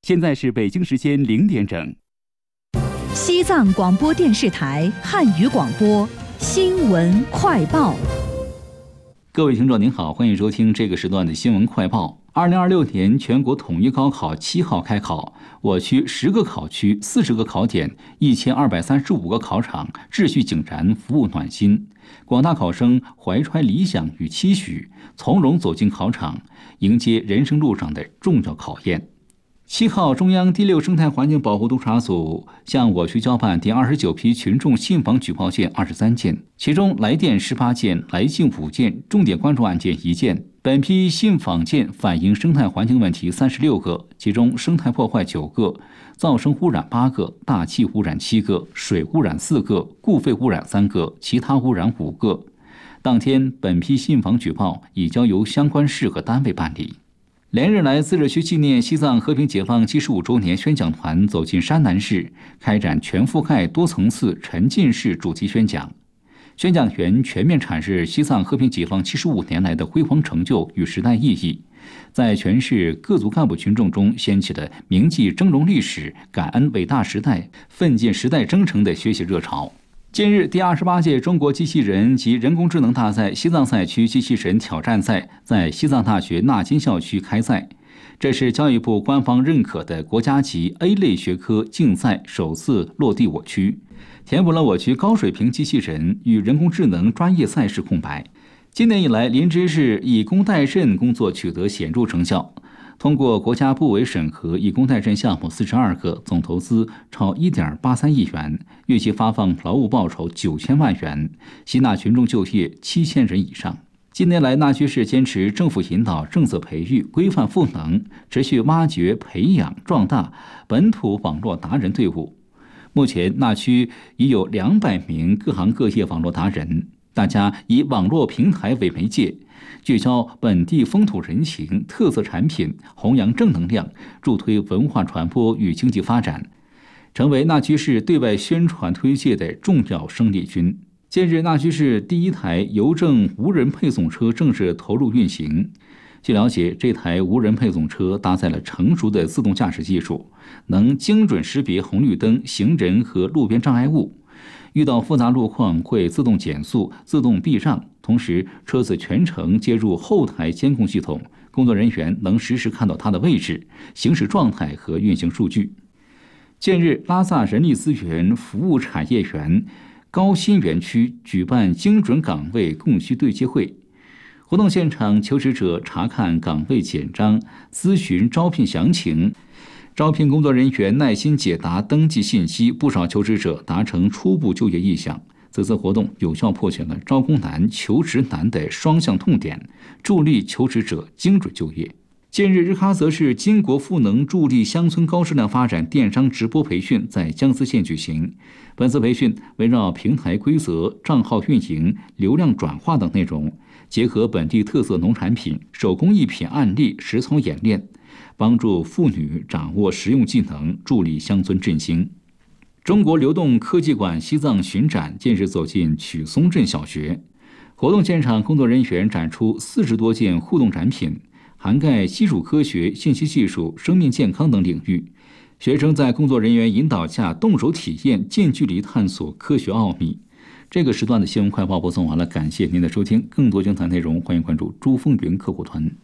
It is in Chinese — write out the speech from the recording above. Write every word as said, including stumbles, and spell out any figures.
现在是北京时间零点整。 西藏广播电视台汉语广播新闻快报。 各位听众您好，欢迎收听这个时段的新闻快报。二零二六年全国统一高考七号开考，我区十个考区、四十个考点、一千二百三十五个考场秩序井然，服务暖心。广大考生怀揣理想与期许，从容走进考场，迎接人生路上的重要考验。七号，中央第六生态环境保护督察组向我区交办第二十九批群众信访举报件二十三件，其中来电十八件，来信五件，重点关注案件一件。本批信访件反映生态环境问题三十六个，其中生态破坏九个，噪声污染八个，大气污染七个，水污染四个，固废污染三个，其他污染五个。当天，本批信访举报已交由相关市和单位办理。连日来，自治区纪念西藏和平解放七十五周年宣讲团走进山南市，开展全覆盖多层次沉浸式主题宣讲。宣讲员全面阐释西藏和平解放七十五年来的辉煌成就与时代意义，在全市各族干部群众中掀起了铭记峥嵘历史、感恩伟大时代、奋进时代征程的学习热潮。近日，第二十八届中国机器人及人工智能大赛西藏赛区机器人挑战赛在西藏大学纳金校区开赛，这是教育部官方认可的国家级 A 类学科竞赛首次落地我区，填补了我区高水平机器人与人工智能专业赛事空白。今年以来，林芝市以工代赈工作取得显著成效，通过国家部委审核以工代赈项目四十二个，总投资超 一点八三亿元，预计发放劳务报酬九千万元，吸纳群众就业七千人以上。近年来，纳区市坚持政府引导、政策培育、规范赋能，持续挖掘、培养、壮大本土网络达人队伍。目前，纳区已有两百名各行各业网络达人，大家以网络平台为媒介，聚焦本地风土人情、特色产品，弘扬正能量，助推文化传播与经济发展，成为纳区市对外宣传推介的重要生力军。近日，纳区市第一台邮政无人配送车正式投入运行。据了解，这台无人配送车搭载了成熟的自动驾驶技术，能精准识别红绿灯、行人和路边障碍物，遇到复杂路况会自动减速、自动避让，同时车子全程接入后台监控系统，工作人员能实时看到它的位置、行驶状态和运行数据。近日，拉萨人力资源服务产业园高新园区举办精准岗位供需对接会，活动现场，求职者查看岗位简章，咨询招聘详情，招聘工作人员耐心解答登记信息，不少求职者达成初步就业意向。此次活动有效破解了招工难、求职难的双向痛点，助力求职者精准就业。近日，日喀则市金国赋能助力乡村高质量发展电商直播培训在江孜县举行。本次培训围绕平台规则、账号运营、流量转化等内容，结合本地特色农产品、手工艺品案例实操演练，帮助妇女掌握实用技能，助力乡村振兴。中国流动科技馆西藏巡展近日走进曲松镇小学，活动现场，工作人员展出四十多件互动展品，涵盖基础科学、信息技术、生命健康等领域。学生在工作人员引导下动手体验，近距离探索科学奥秘。这个时段的新闻快报播送完了，感谢您的收听。更多精彩内容，欢迎关注珠峰云客户团。